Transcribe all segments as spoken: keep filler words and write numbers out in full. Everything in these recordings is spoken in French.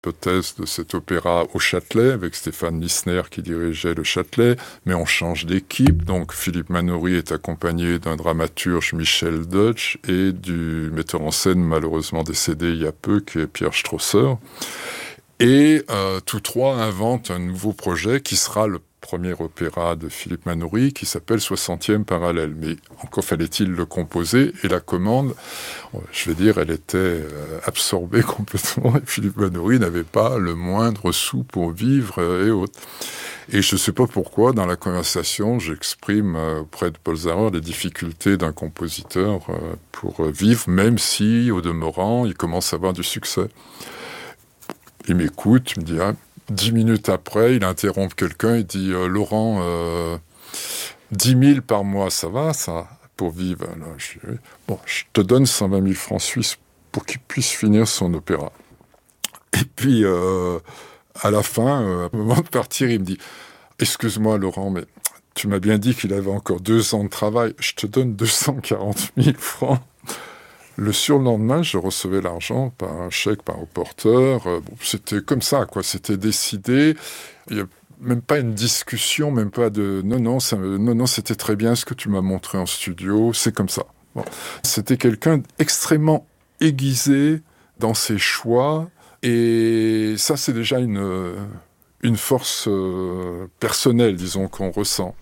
hypothèse de cet opéra au Châtelet, avec Stéphane Lissner qui dirigeait le Châtelet, mais on change d'équipe. Donc Philippe Manoury est accompagné d'un dramaturge, Michel Deutsch, et du metteur en scène malheureusement décédé il y a peu, qui est Pierre Strasser. Et euh, tous trois inventent un nouveau projet qui sera le premier opéra de Philippe Manoury, qui s'appelle soixantième parallèle. Mais encore fallait-il le composer, et la commande, je vais dire, elle était euh, absorbée complètement, et Philippe Manoury n'avait pas le moindre sou pour vivre euh, et autres. Et je ne sais pas pourquoi, dans la conversation, j'exprime euh, auprès de Paul Zarer les difficultés d'un compositeur euh, pour vivre, même si, au demeurant, il commence à avoir du succès. Il m'écoute, il me dit, ah, dix minutes après, il interrompt quelqu'un, il dit, euh, Laurent, euh, dix mille par mois, ça va, ça, pour vivre? Alors, je dis, bon, je te donne cent vingt mille francs suisses pour qu'il puisse finir son opéra. Et puis, euh, à la fin, euh, au moment de partir, il me dit, excuse-moi, Laurent, mais tu m'as bien dit qu'il avait encore deux ans de travail, je te donne deux cent quarante mille francs. Le surlendemain, je recevais l'argent par un chèque, par un porteur. Bon, c'était comme ça, quoi. C'était décidé. Il n'y a même pas une discussion, même pas de non, non, ça, non, non, c'était très bien ce que tu m'as montré en studio. C'est comme ça. Bon. C'était quelqu'un d'extrêmement aiguisé dans ses choix. Et ça, c'est déjà une, une force euh, personnelle, disons, qu'on ressent.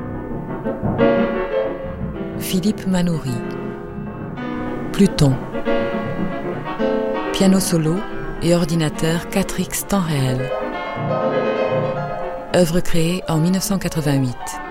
Philippe Manoury. Pluton. Piano solo et ordinateur quatre X temps réel. Œuvre créée en dix-neuf cent quatre-vingt-huit.